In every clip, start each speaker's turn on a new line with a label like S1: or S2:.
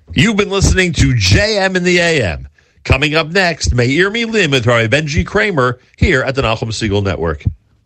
S1: You've been listening to JM in the AM. Coming up next, Meir Milim with Rabbi Benji Kramer here at the Nachum Segal Network.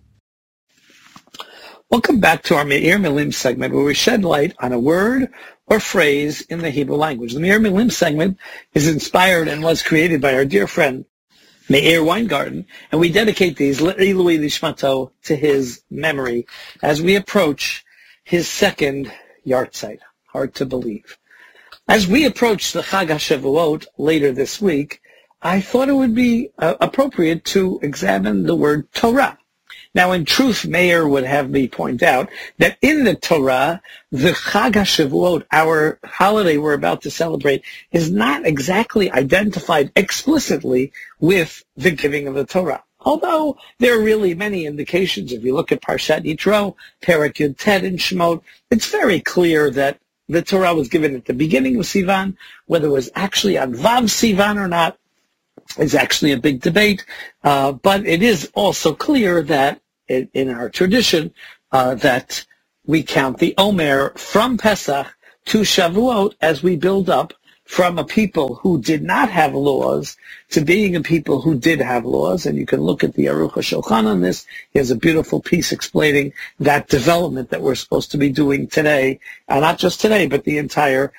S2: Welcome back to our Meir Milim segment, where we shed light on a word or phrase in the Hebrew language. The Meir Milim segment is inspired and was created by our dear friend Meir Weingarten, and we dedicate these L'ilui Lishmato to his memory as we approach his second yahrzeit. Hard to believe. As we approach the Chag HaShavuot later this week, I thought it would be appropriate to examine the word Torah. Now, in truth, Meir would have me point out that in the Torah, the Chag HaShavuot, our holiday we're about to celebrate, is not exactly identified explicitly with the giving of the Torah. Although there are really many indications. If you look at Parshat Yitro, Perek Yud Tet in Shemot, it's very clear that the Torah was given at the beginning of Sivan. Whether it was actually on Vav Sivan or not is actually a big debate. But it is also clear that in our tradition that we count the Omer from Pesach to Shavuot as we build up from a people who did not have laws to being a people who did have laws. And you can look at the Aruch HaShulchan on this. He has a beautiful piece explaining that development that we're supposed to be doing today, not just today, but the entire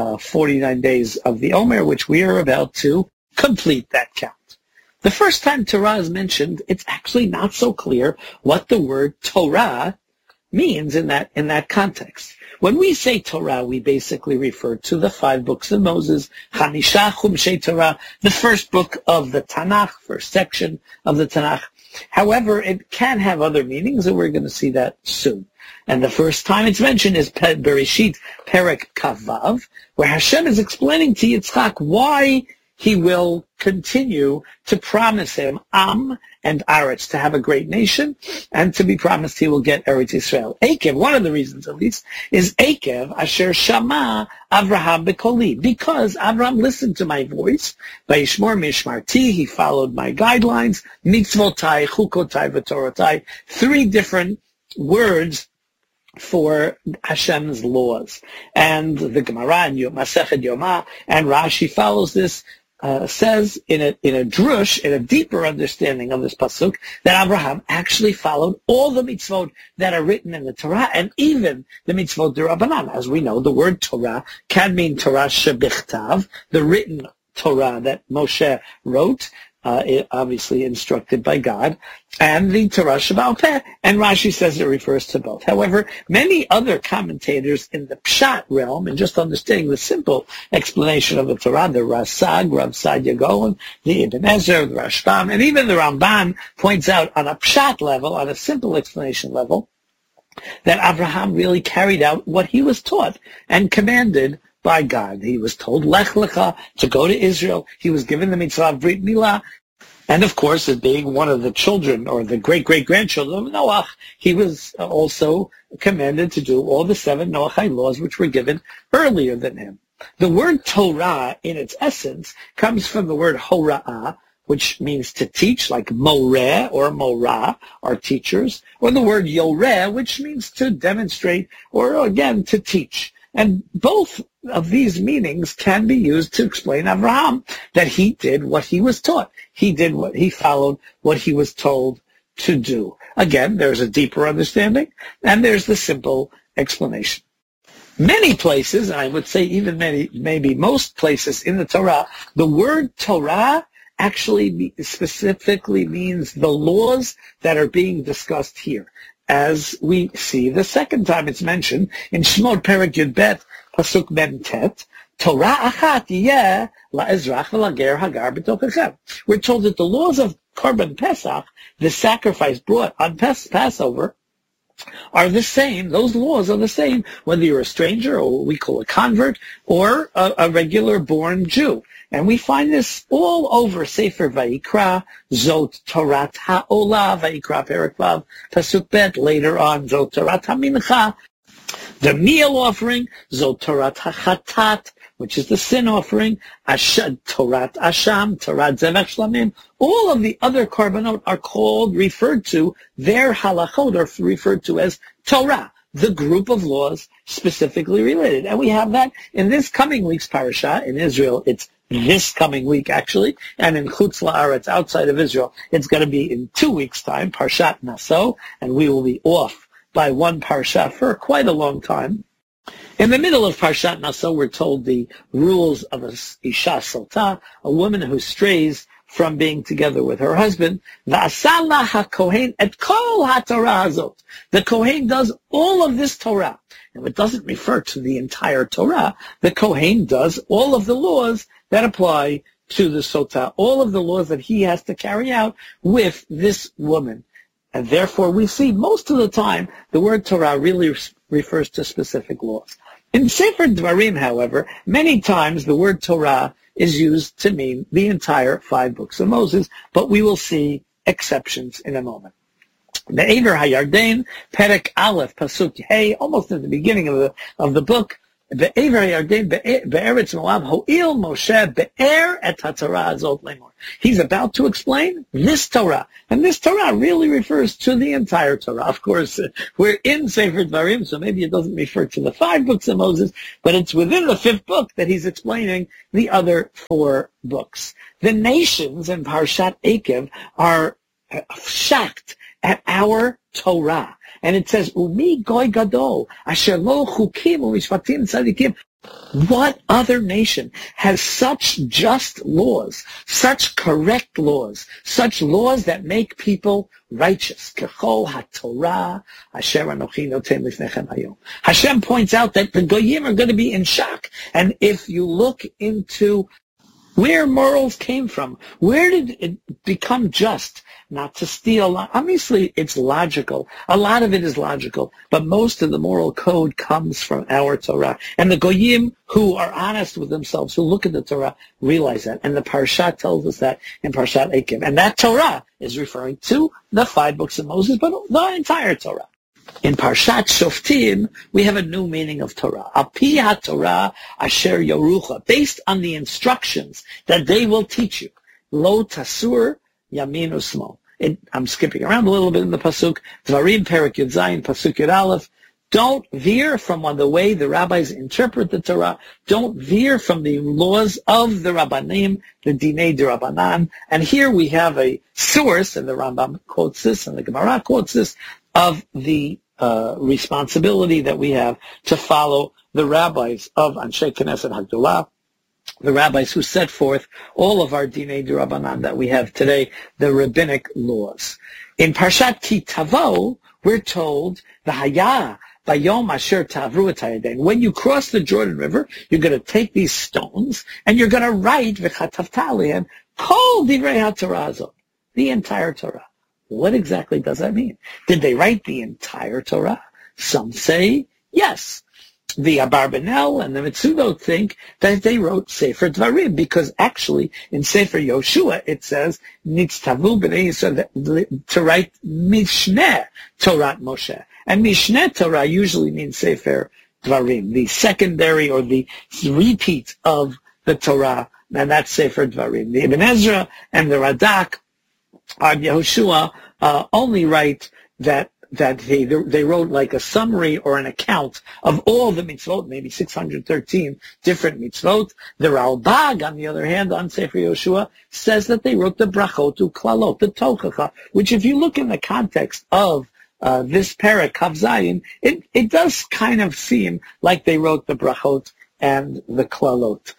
S2: 49 days of the Omer, which we are about to complete that count. The first time Torah is mentioned, it's actually not so clear what the word Torah means in that context. When we say Torah, we basically refer to the 5 books of Moses, Chamisha Chumshei Torah, the first book of the Tanakh, first section of the Tanakh. However, it can have other meanings, and we're going to see that soon. And the first time it's mentioned is Bereshit Perek Kavav, where Hashem is explaining to Yitzchak why he will continue to promise him Am and Aretz, to have a great nation, and to be promised he will get Eretz Yisrael. Akev, one of the reasons at least, is Akev Asher Shama Avraham Bekoli, because Avraham listened to my voice, Vayishmor Mishmarti, he followed my guidelines, Mitzvotai, Chukotai, V'Torotai, 3 different words for Hashem's laws. And the Gemara in Masechet Yomah, and Rashi follows this, says in a drush, in a deeper understanding of this pasuk, that Abraham actually followed all the mitzvot that are written in the Torah, and even the mitzvot d'Rabbanan. As we know, the word Torah can mean Torah shebichtav, the written Torah that Moshe wrote, obviously instructed by God, and the Torah Shebaal Peh, and Rashi says it refers to both. However, many other commentators in the Pshat realm, and just understanding the simple explanation of the Torah, the Rasag, Rav Sadia Gaon, the Ibn Ezra, the Rashbam, and even the Ramban points out on a Pshat level, on a simple explanation level, that Abraham really carried out what he was taught and commanded by God. He was told, Lech Lecha, to go to Israel. He was given the mitzvah of Brit Milah. And of course, as being one of the children or the great-great-grandchildren of Noach, he was also commanded to do all the 7 Noachite laws which were given earlier than him. The word Torah, in its essence, comes from the word Hora'ah, which means to teach, like Moreh or Morah are teachers, or the word Yoreh, which means to demonstrate, or again, to teach. And both of these meanings can be used to explain Abraham, that he did what he was taught. He followed what he was told to do. Again, there's a deeper understanding, and there's the simple explanation. Many places, and I would say even maybe most places in the Torah, the word Torah actually specifically means the laws that are being discussed here. As we see the second time it's mentioned in Shemot Perek Yud Bet Pasuk Mem Tet, Torah achat yeh la'ezrach v'lager hagar b'tochechem. We're told that the laws of Korban Pesach, the sacrifice brought on Passover, are the same. Those laws are the same whether you're a stranger or what we call a convert or a regular born Jew. And we find this all over Sefer Vayikra, Zot Torat HaOlah, Vayikra Perek Vav, Pasuk Bet, later on, Zot Torat HaMincha, the meal offering, Zot Torat HaChatat, which is the sin offering, Ashad Torat Asham, Torat Zevach Shlamim. All of the other korbanot are referred to, their halachot are referred to as Torah, the group of laws specifically related. And we have that in this coming week's parasha. In Israel, it's this coming week, actually, and in Chutz La'aretz, outside of Israel, it's going to be in 2 weeks' time, Parshat Naso, and we will be off by one parsha for quite a long time. In the middle of Parshat Naso, we're told the rules of a Isha Salta, a woman who strays from being together with her husband. V'asala ha-kohen et kol ha-Torah hazot. The Kohen does all of this Torah. Now, it doesn't refer to the entire Torah. The Kohen does all of the laws that apply to the Sotah, all of the laws that he has to carry out with this woman. And therefore, we see most of the time the word Torah really refers to specific laws. In Sefer Dvarim, however, many times the word Torah is used to mean the entire 5 books of Moses, but we will see exceptions in a moment. Be'ever HaYarden, Perek Aleph, Pasuk Hey, almost at the beginning of the book, Be'ever HaYarden, Be'eretz Moab, Ho'il Moshe, Be'er et HaTorah Azot Lemor. He's about to explain this Torah. And this Torah really refers to the entire Torah. Of course, we're in Sefer Dvarim, so maybe it doesn't refer to the 5 books of Moses, but it's within the 5th book that he's explaining the other 4 books. The nations in Parshat Ekev are shocked at our Torah. And it says, Umi goy gadol, asher lo chukim u'mishpatim tzadikim. What other nation has such just laws, such correct laws, such laws that make people righteous? Kechol haTorah asher anochi noten lifnechem hayom. Hashem points out that the goyim are going to be in shock. And if you look into where morals came from, where did it become just not to steal? Obviously, it's logical. A lot of it is logical, but most of the moral code comes from our Torah. And the goyim who are honest with themselves, who look at the Torah, realize that. And the Parsha tells us that in Parshat Ekev. And that Torah is referring to the 5 books of Moses, but the entire Torah. In Parshat Shoftim, we have a new meaning of Torah. Api HaTorah asher yorucha, based on the instructions that they will teach you. Lo tasur yamin usmol. I'm skipping around a little bit in the pasuk. Dvarim Perek Yud Zayin Pasuk Yud Aleph. Don't veer from the way the rabbis interpret the Torah. Don't veer from the laws of the Rabbanim, the Dinei D'Rabbanan. And here we have a source, and the Rambam quotes this, and the Gemara quotes this, of the responsibility that we have to follow the rabbis of Anshe Knesset Hagdolah, the rabbis who set forth all of our Dinei D'Rabbanan that we have today, the rabbinic laws. In Parshat Ki Tavo, we're told, V'haya bayom asher ta'avru et hayarden. When you cross the Jordan River, you're going to take these stones, and you're going to write, V'chatavta alehem, kol divrei HaTorah azot, the entire Torah. What exactly does that mean? Did they write the entire Torah? Some say yes. The Abarbanel and the Mitzudot think that they wrote Sefer Dvarim, because actually in Sefer Yoshua it says Nitztavu b'nei Yisrael to write Mishneh Torah Moshe. And Mishneh Torah usually means Sefer Dvarim, the secondary or the repeat of the Torah, and that's Sefer Dvarim. The Ibn Ezra and the Radak on Yehoshua only write that they wrote like a summary or an account of all the mitzvot, maybe 613 different mitzvot. The Ralbag, on the other hand, on Sefer Yehoshua, says that they wrote the brachot uklalot, the tochacha, which if you look in the context of this parak Kav Zayin, it does kind of seem like they wrote the brachot and the klalot.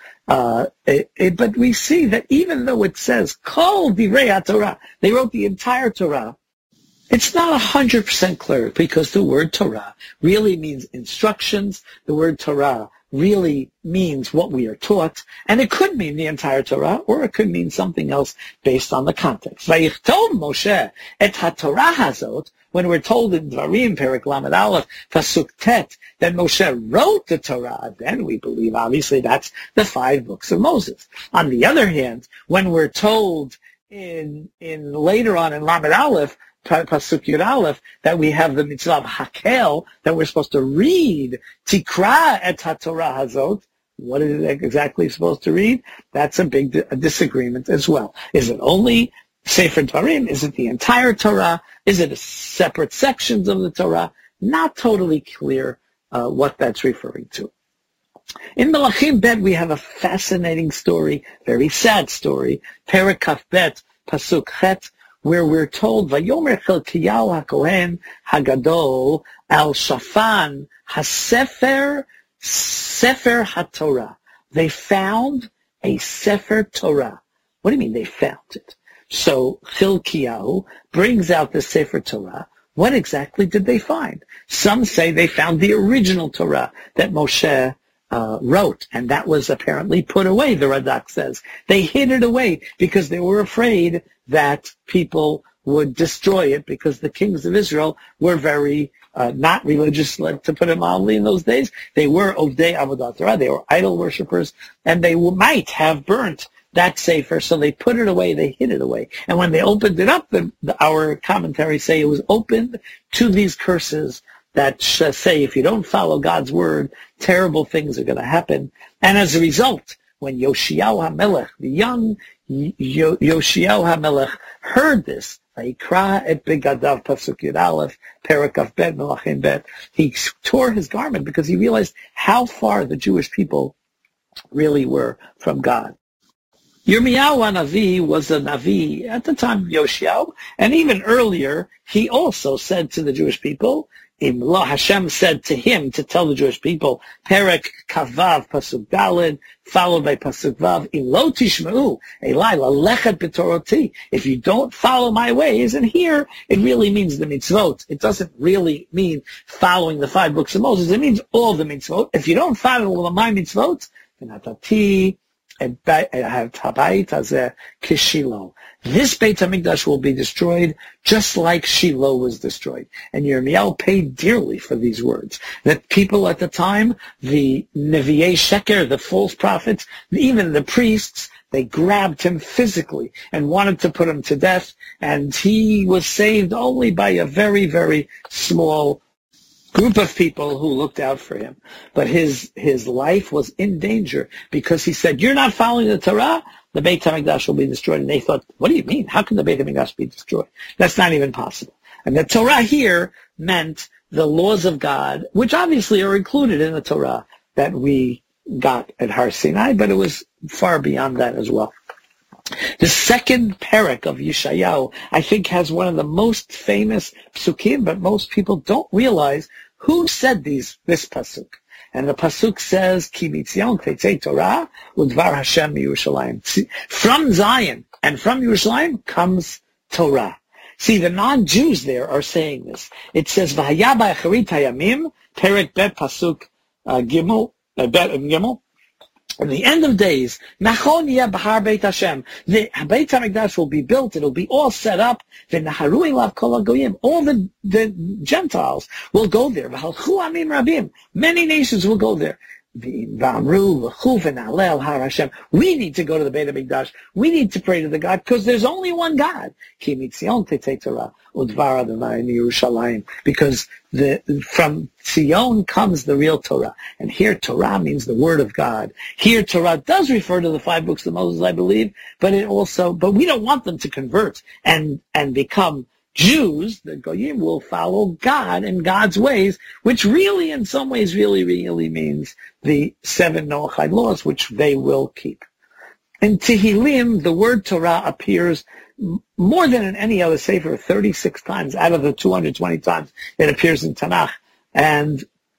S2: But we see that even though it says Kol Divrei HaTorah, they wrote the entire Torah, it's not 100% clear, because the word Torah really means instructions. The word Torah really means what we are taught, and it could mean the entire Torah, or it could mean something else based on the context. Vayichtov Moshe et HaTorah hazot, when we're told in Dvarim, Perek Lamed Aleph, Pasuk Tet, that Moshe wrote the Torah, then we believe, obviously, that's the 5 books of Moses. On the other hand, when we're told in later on in Lamed Aleph, Pasuk Yud Aleph, that we have the mitzvah of Hakel, that we're supposed to read, Tikra et HaTorah hazot. What is it exactly supposed to read? That's a big disagreement as well. Is it only Sefer Dvarim? Is it the entire Torah? Is it separate sections of the Torah? Not totally clear what that's referring to. In Melachim Bet, we have a fascinating story, very sad story, Perek Kaf Bet, Pasuk Chet, where we're told, Vayomer Chilkiyahu HaKohen HaGadol Al Shafan HaSefer Sefer HaTorah. They found a Sefer Torah. What do you mean they found it? So Chilkiyahu brings out the Sefer Torah. What exactly did they find? Some say they found the original Torah that Moshe wrote, and that was apparently put away, the Radak says. They hid it away because they were afraid that people would destroy it, because the kings of Israel were very not religious, to put it mildly, in those days. They were Ovdei Avodat Torah, they were idol worshippers, and they might have burnt that Sefer, so they put it away, they hid it away. And when they opened it up, our commentaries say it was opened to these curses that say if you don't follow God's word, terrible things are going to happen. And as a result, when Yoshiyahu HaMelech, the young Yoshiyahu HaMelech, heard this, Vayikra et begadav pasuk Yud Aleph, Perek Kaf Bet, Melachim Bet, he tore his garment because he realized how far the Jewish people really were from God. Yirmiyahu HaNavi was a Navi at the time of Yoshiyahu, and even earlier, he also said to the Jewish people, Hashem said to him to tell the Jewish people, Perek Kavav Pasuk Daled, followed by Pasuk Vav, Ilo Tishma'u, Elai Lalechet B'Toroti. If you don't follow my ways, and here it really means the mitzvot. It doesn't really mean following the 5 books of Moses. It means all the mitzvot. If you don't follow all of my mitzvot, then atati Habayit Hazeh Kishilo. This Beit HaMikdash will be destroyed just like Shiloh was destroyed. And Yirmiyahu paid dearly for these words. That people at the time, the Nevi'ei Sheker, the false prophets, even the priests, they grabbed him physically and wanted to put him to death. And he was saved only by a very, very small group of people who looked out for him. But his life was in danger because he said, you're not following the Torah, the Beit HaMikdash will be destroyed. And they thought, what do you mean? How can the Beit HaMikdash be destroyed? That's not even possible. And the Torah here meant the laws of God, which obviously are included in the Torah that we got at Har Sinai, but it was far beyond that as well. The second perek of Yeshayahu, I think, has one of the most famous psukim, but most people don't realize who said this pasuk. And the pasuk says, Ki mitzion tetzei Torah udvar Hashem Yerushalayim. From Zion and from Yerushalayim comes Torah. See, the non-Jews there are saying this. It says, V'haya ba'acharit hayamim, perek bet pasuk gimel, bet gimel. At the end of days, Nachon yeh b'har Beit Hashem. The Beit HaMikdash will be built. It'll be all set up. V'naharu ilav kol hagoyim. All the Gentiles will go there. V'halchu amim rabim. Many nations will go there. V'amru v'chu v'na'aleh har Hashem. We need to go to the Beit HaMikdash. We need to pray to the God because there's only one God. Ki mitzion tetzei Torah udvar Adonai Yerushalayim. Because from Zion comes the real Torah. And here Torah means the word of God. Here Torah does refer to the 5 books of Moses, I believe, but we don't want them to convert and become Jews. The Goyim will follow God and God's ways, which really, in some ways, really means the 7 Noachide laws, which they will keep. In Tehillim, the word Torah appears more than in any other sefer, 36 times out of the 220 times it appears in Tanakh. And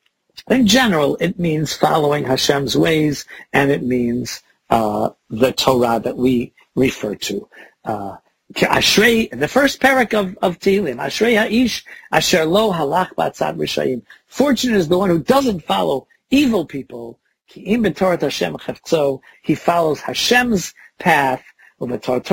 S2: in general, it means following Hashem's ways, and it means the Torah that we refer to. Ashrei, the first parak of Tehillim, Ashrei ha'ish asher lo halach b'atzad rishayim. Fortunate is the one who doesn't follow evil people. Ki im b'torat Hashem chefzo. He follows Hashem's path. And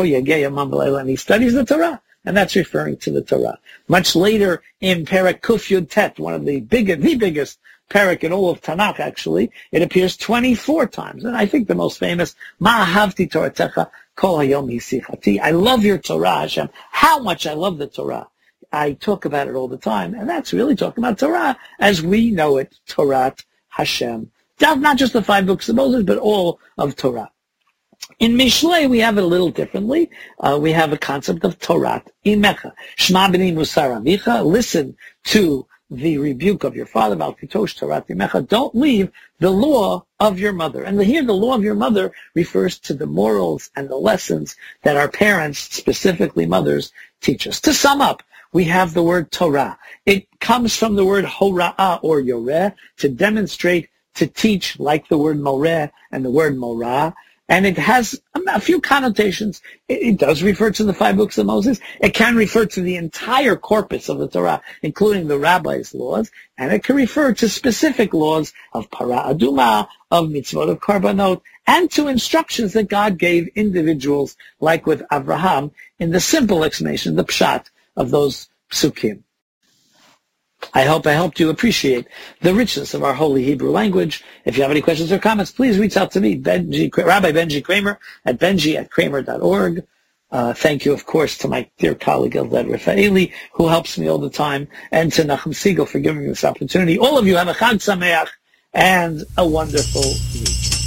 S2: he studies the Torah, and that's referring to the Torah. Much later in Perek Kuf Yud Tet, one of the biggest Perek in all of Tanakh, actually, it appears 24 times. And I think the most famous, Ma'ahavti Toratecha Kol Hayom Hisichati. I love your Torah, Hashem. How much I love the Torah. I talk about it all the time, and that's really talking about Torah as we know it, Torat Hashem. Not just the 5 books of Moses, but all of Torah. In Mishlei, we have it a little differently. We have a concept of Torat Imecha. Shma b'ni Musar Amicha. Listen to the rebuke of your father, don't leave the law of your mother. And here the law of your mother refers to the morals and the lessons that our parents, specifically mothers, teach us. To sum up, we have the word Torah. It comes from the word hora'ah or yoreh, to demonstrate, to teach, like the word moreh and the word morah. And it has a few connotations. It does refer to the 5 books of Moses. It can refer to the entire corpus of the Torah, including the rabbis' laws. And it can refer to specific laws of para aduma, of mitzvot of karbanot, and to instructions that God gave individuals, like with Abraham, in the simple explanation, the pshat of those psukim. I hope I helped you appreciate the richness of our holy Hebrew language. If you have any questions or comments, please reach out to me, Rabbi Benji Kramer, at benji@kramer.org. Thank you, of course, to my dear colleague, Eldad Rafaeli, who helps me all the time, and to Nachum Siegel for giving me this opportunity. All of you have a Chag Sameach and a wonderful week.